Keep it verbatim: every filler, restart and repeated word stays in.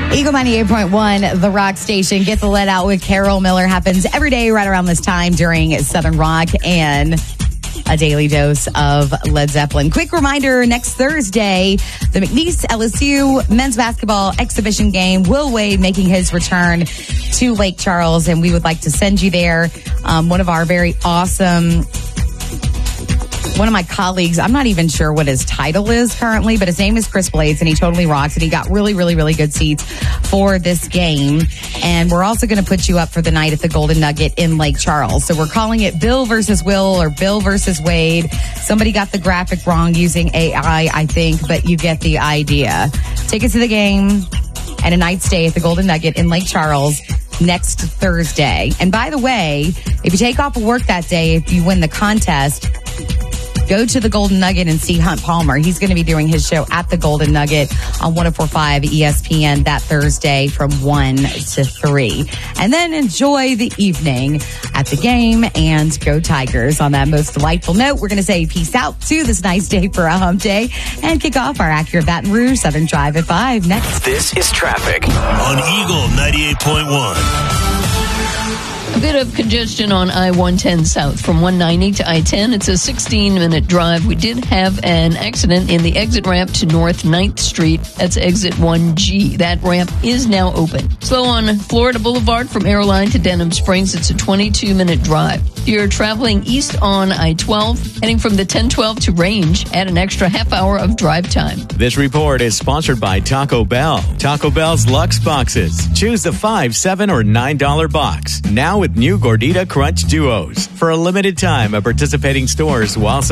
Eagle ninety-eight point one, the rock station. Get the Let Out with Carol Miller happens every day right around this time during Southern Rock and a daily dose of Led Zeppelin. Quick reminder, next Thursday, the McNeese L S U men's basketball exhibition game. Will Wade making his return to Lake Charles, and we would like to send you there. Um, one of our very awesome... One of my colleagues, I'm not even sure what his title is currently, but his name is Chris Blades, and he totally rocks, and he got really, really, really good seats for this game. And we're also going to put you up for the night at the Golden Nugget in Lake Charles. So we're calling it Bill versus Will or Bill versus Wade. Somebody got the graphic wrong using A I, I think, but you get the idea. Tickets to the game and a night stay at the Golden Nugget in Lake Charles next Thursday. And by the way, if you take off of work that day, if you win the contest, go to the Golden Nugget and see Hunt Palmer. He's going to be doing his show at the Golden Nugget on one oh four point five E S P N that Thursday from one to three. And then enjoy the evening at the game and go Tigers. On that most delightful note, we're going to say peace out to this nice day for a hump day and kick off our Acura Baton Rouge Southern Drive at five next. This is traffic on Eagle ninety-eight point one. A bit of congestion on I one ten South from one ninety to I ten. It's a sixteen-minute drive. We did have an accident in the exit ramp to North ninth Street. That's exit one G. That ramp is now open. Slow on Florida Boulevard from Airline to Denham Springs. It's a twenty-two-minute drive. If you're traveling east on I twelve, heading from the ten twelve to Range, add an extra half hour of drive time. This report is sponsored by Taco Bell. Taco Bell's Luxe Boxes. Choose the five, seven, or nine dollar box. Now with new Gordita Crunch Duos. For a limited time at participating stores while